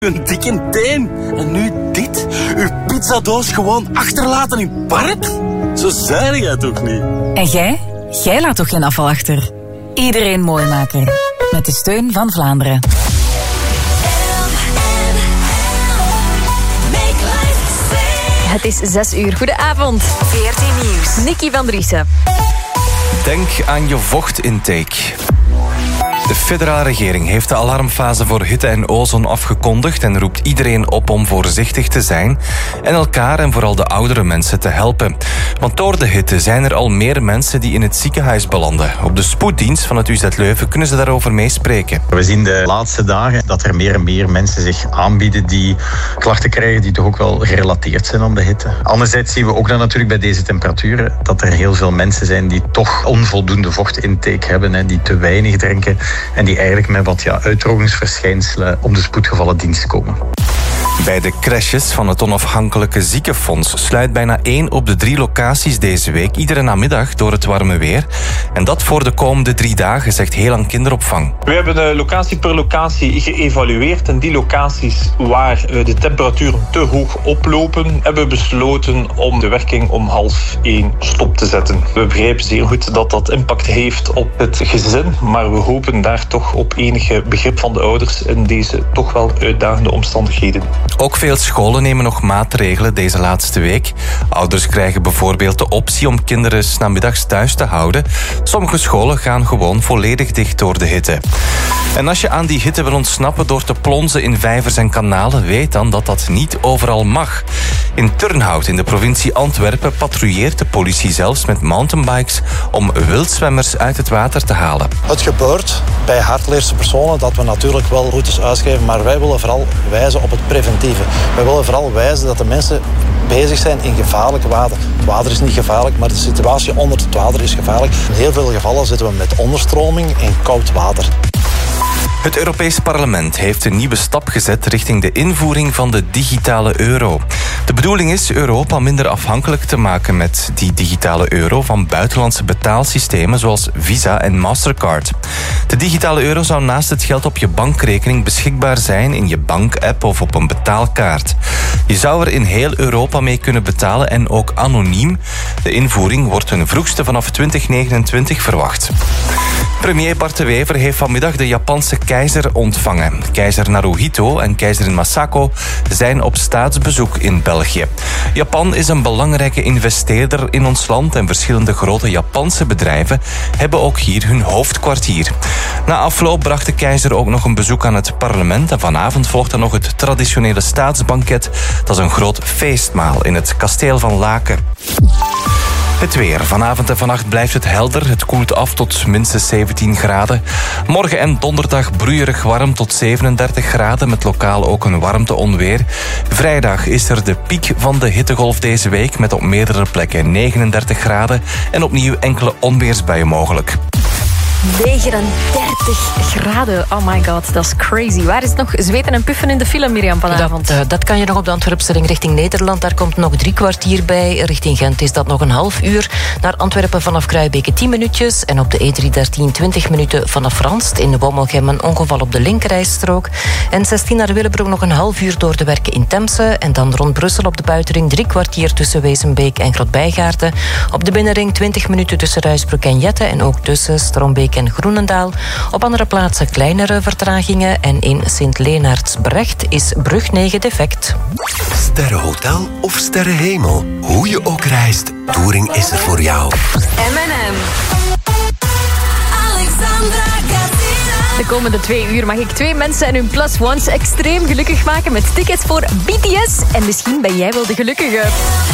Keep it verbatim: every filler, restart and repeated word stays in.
Een dikke teen. En nu dit? Uw pizzadoos gewoon achterlaten in het park? Zo zei jij toch niet? En jij? Jij laat toch geen afval achter? Iedereen mooi maken. Met de steun van Vlaanderen. Het is zes uur. Goedenavond. V R T Nieuws. Nikki van Driessen. Denk aan je vochtintake. De federale regering heeft de alarmfase voor hitte en ozon afgekondigd en roept iedereen op om voorzichtig te zijn en elkaar en vooral de oudere mensen te helpen. Want door de hitte zijn er al meer mensen die in het ziekenhuis belanden. Op de spoeddienst van het U Z Leuven kunnen ze daarover meespreken. We zien de laatste dagen dat er meer en meer mensen zich aanbieden die klachten krijgen die toch ook wel gerelateerd zijn aan de hitte. Anderzijds zien we ook dan natuurlijk bij deze temperaturen dat er heel veel mensen zijn die toch onvoldoende vochtintake hebben, die te weinig drinken en die eigenlijk met wat ja, uitdrogingsverschijnselen op de spoedgevallendienst komen. Bij de crashes van het onafhankelijke ziekenfonds sluit bijna één op de drie locaties deze week iedere namiddag door het warme weer. En dat voor de komende drie dagen, zegt Helan Kinderopvang. We hebben de locatie per locatie geëvalueerd en die locaties waar de temperaturen te hoog oplopen, hebben we besloten om de werking om half één stop te zetten. We begrijpen zeer goed dat dat impact heeft op het gezin, maar we hopen daar toch op enige begrip van de ouders in deze toch wel uitdagende omstandigheden. Ook veel scholen nemen nog maatregelen deze laatste week. Ouders krijgen bijvoorbeeld de optie om kinderen 's namiddags thuis te houden. Sommige scholen gaan gewoon volledig dicht door de hitte. En als je aan die hitte wil ontsnappen door te plonzen in vijvers en kanalen, weet dan dat dat niet overal mag. In Turnhout in de provincie Antwerpen patrouilleert de politie zelfs met mountainbikes om wildzwemmers uit het water te halen. Het gebeurt bij hardgeleerde personen dat we natuurlijk wel routes uitgeven, maar wij willen vooral wijzen op het preventieve. Wij willen vooral wijzen dat de mensen bezig zijn in gevaarlijk water. Het water is niet gevaarlijk, maar de situatie onder het water is gevaarlijk. In heel veel gevallen zitten we met onderstroming en koud water. Het Europees Parlement heeft een nieuwe stap gezet richting de invoering van de digitale euro. De bedoeling is Europa minder afhankelijk te maken met die digitale euro van buitenlandse betaalsystemen zoals Visa en Mastercard. De digitale euro zou naast het geld op je bankrekening beschikbaar zijn in je bankapp of op een betaalkaart. Je zou er in heel Europa mee kunnen betalen en ook anoniem. De invoering wordt ten vroegste vanaf twintig negenentwintig verwacht. Premier Bart de Wever heeft vanmiddag de Japanse keizer ontvangen. Keizer Naruhito en keizerin Masako zijn op staatsbezoek in België. Japan is een belangrijke investeerder in ons land en verschillende grote Japanse bedrijven hebben ook hier hun hoofdkwartier. Na afloop bracht de keizer ook nog een bezoek aan het parlement en vanavond volgt dan nog het traditionele staatsbanket. Dat is een groot feestmaal in het kasteel van Laken. Het weer. Vanavond en vannacht blijft het helder. Het koelt af tot minstens zeventien graden. Morgen en donderdag broeierig warm tot zevenendertig graden... met lokaal ook een warmteonweer. Vrijdag is er de piek van de hittegolf deze week... met op meerdere plekken negenendertig graden... en opnieuw enkele onweersbuien mogelijk. negenendertig graden. Oh my god, dat is crazy. Waar is het nog zweten en puffen in de file, Mirjam, vanavond? Dat, uh, dat kan je nog op de Antwerpse ring richting Nederland. Daar komt nog drie kwartier bij. Richting Gent is dat nog een half uur. Naar Antwerpen vanaf Kruijbeke tien minuutjes. En op de E driehonderddertien twintig minuten vanaf Ranst. In de Wommelgem een ongeval op de linkerrijstrook. En zestien naar Willebroek nog een half uur door de werken in Temse. En dan rond Brussel op de buitenring drie kwartier tussen Wezenbeek en Grotbijgaarden. Op de binnenring twintig minuten tussen Ruisbroek en Jette. En ook tussen Strombeek en Groenendaal. Op andere plaatsen kleinere vertragingen. En in Sint-Leenaertsbrecht is brug negen defect. Sterrenhotel of Sterrenhemel. Hoe je ook reist, Touring is er voor jou. M en M. De komende twee uur mag ik twee mensen en hun plus ones extreem gelukkig maken met tickets voor B T S. En misschien ben jij wel de gelukkige.